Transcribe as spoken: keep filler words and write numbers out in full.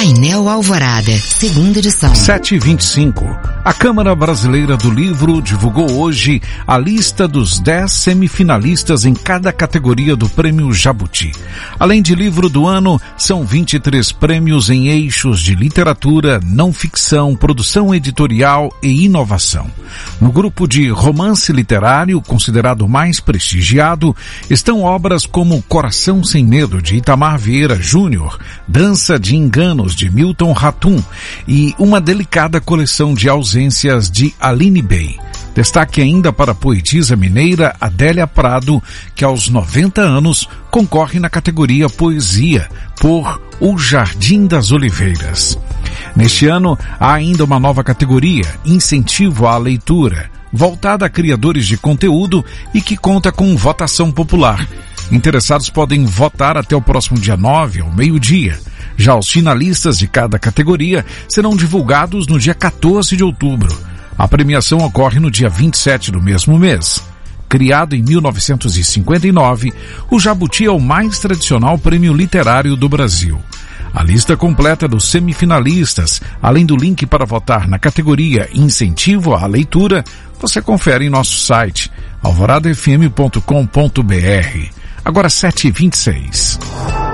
Painel Alvorada, segunda edição. sete e vinte e cinco. A Câmara Brasileira do Livro divulgou hoje a lista dos dez semifinalistas em cada categoria do Prêmio Jabuti. Além de livro do ano, são vinte e três prêmios em eixos de literatura, não ficção, produção editorial e inovação. No grupo de romance literário, considerado mais prestigiado, estão obras como Coração Sem Medo, de Itamar Vieira Júnior, Dança de Enganos, de Milton Ratum, e uma delicada coleção de ausências de Aline Bey. Destaque ainda para a poetisa mineira Adélia Prado, que aos noventa anos concorre na categoria Poesia por O Jardim das Oliveiras. Neste ano, há ainda uma nova categoria, Incentivo à Leitura, voltada a criadores de conteúdo e que conta com votação popular. Interessados podem votar até o próximo dia nove, ao meio-dia. Já os finalistas de cada categoria serão divulgados no dia quatorze de outubro. A premiação ocorre no dia vinte e sete do mesmo mês. Criado em mil novecentos e cinquenta e nove, o Jabuti é o mais tradicional prêmio literário do Brasil. A lista completa dos semifinalistas, além do link para votar na categoria Incentivo à Leitura, você confere em nosso site alvorada f m ponto com ponto b r. Agora sete e vinte e seis.